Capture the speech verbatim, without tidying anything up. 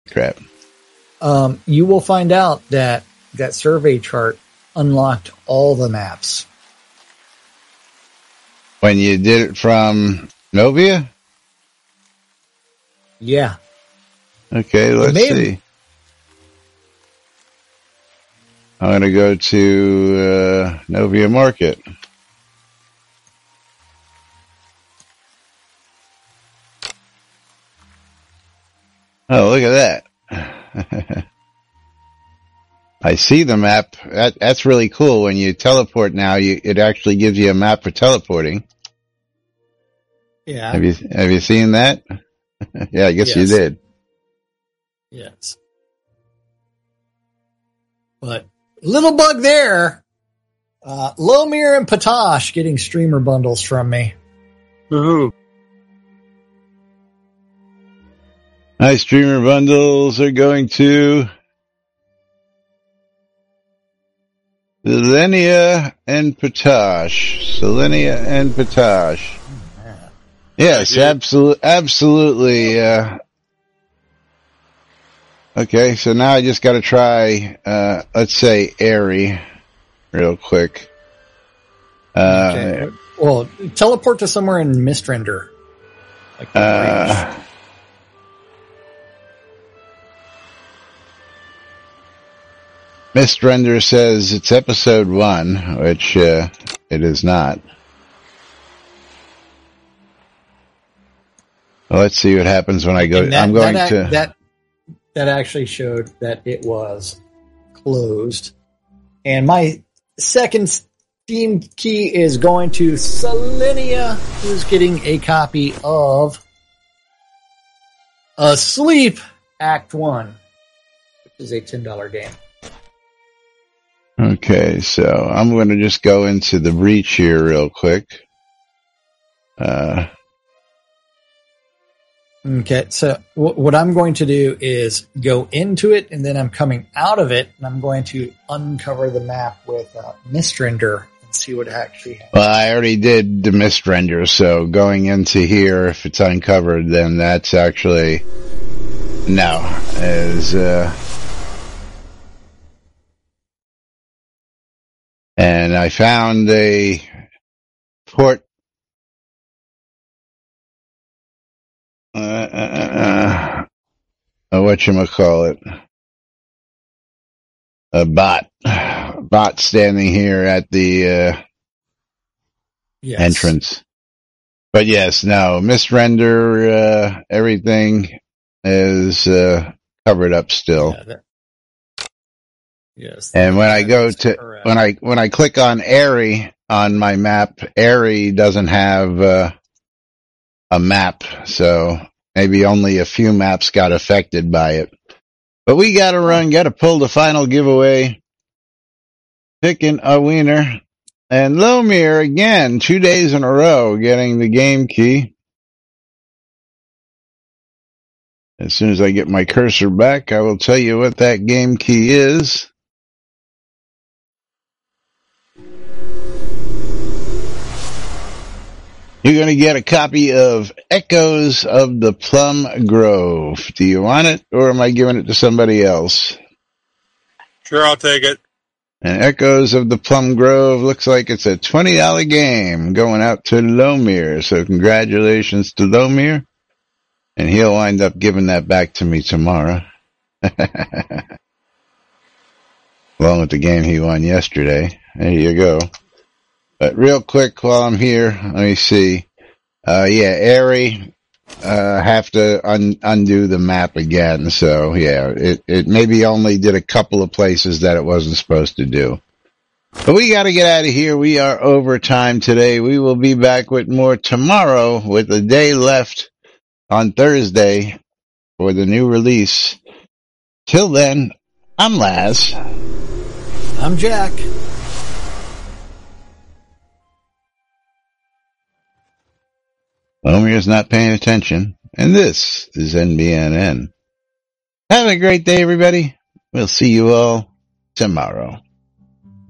Crap. Um, you will find out that that survey chart unlocked all the maps. When you did it from Novia? Yeah. Okay, let's see. I'm going to go to uh, Novia Market. Oh, look at that. I see the map. That, that's really cool. When you teleport now, you, it actually gives you a map for teleporting. Yeah. Have you, have you seen that? Yeah, I guess yes. you did. Yes. But little bug there. Uh, Lomir and Patosh getting streamer bundles from me. Woohoo. My streamer bundles are going to Selenia and Patosh. Selenia and Patosh. Yes, absolutely, absolutely. Uh, okay, so now I just got to try, uh, let's say Airy, real quick. Uh, okay. Well, teleport to somewhere in Mistrender. Like uh, Mistrender says it's episode one, which uh, it is not. Well, let's see what happens when I go. That, I'm going that, to that. That actually showed that it was closed, and my second Steam key is going to Selenia, who's getting a copy of Asleep Act One, which is a ten dollar game. Okay, so I'm going to just go into the breach here real quick. Uh. Okay, so w- what I'm going to do is go into it, and then I'm coming out of it, and I'm going to uncover the map with uh, Mistrender and see what actually happens. Well, I already did the Mistrender, so going into here, if it's uncovered, then that's actually no. Is uh, and I found a port. Uh, uh, uh, whatchamacallit, a bot, bot standing here at the, uh, yes. entrance. But yes, no, Mistrender, uh, everything is, uh, covered up still. Yeah, that, yes. And when I go to, correct. when I, when I click on Airy on my map, Airy doesn't have, uh, a map, so maybe only a few maps got affected by it. But we gotta run, gotta pull the final giveaway. Picking a wiener. And Lomir again, two days in a row, getting the game key. As soon as I get my cursor back, I will tell you what that game key is. You're going to get a copy of Echoes of the Plum Grove. Do you want it, or am I giving it to somebody else? Sure, I'll take it. And Echoes of the Plum Grove looks like it's a twenty dollar game going out to Lomir. So congratulations to Lomir. And he'll wind up giving that back to me tomorrow. Along with the game he won yesterday. There you go. But real quick while I'm here, let me see. Uh, yeah, Airy, uh, have to un- undo the map again. So yeah, it, it maybe only did a couple of places that it wasn't supposed to do. But we gotta get out of here. We are over time today. We will be back with more tomorrow with a day left on Thursday for the new release. Till then, I'm Laz. I'm Jack. Lomir's not paying attention, and this is N B N N. Have a great day, everybody. We'll see you all tomorrow.